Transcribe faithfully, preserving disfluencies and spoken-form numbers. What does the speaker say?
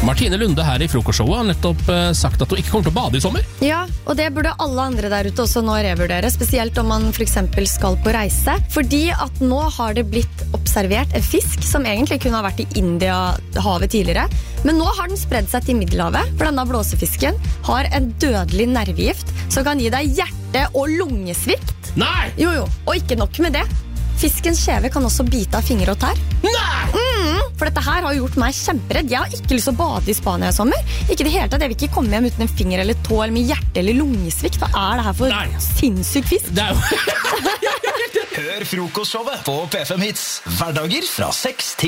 Martine Lunde her i frokostshowet har nettopp uh, sagt at hun ikke kommer til å bade i sommer. Ja, og det burde alle andre der ute også nå revurdere, spesielt om man for eksempel skal på reise. Fordi at nå har det blitt observert en fisk som egentlig kunne ha vært i India-havet tidligere. Men nå har den spredd seg til Middelhavet, for denne blåsefisken har en dødelig nervegift som kan gi deg hjerte- og lungesvikt. Nei! Jo, jo, og ikke nok med det. Fiskens kjeve kan også bite av fingre og tær. Nei! Mm, for dette her har gjort meg kjemperedd. Jeg har ikke lyst til å bade i Spania i sommer. Ikke det hele tatt, jeg vil ikke komme hjem uten en finger eller tå eller med hjerte eller lungesvikt. Hva er det her for Nei. sinnssyk fisk? Det er jo Hør frokostshowet på P fem Hits hverdager fra seks til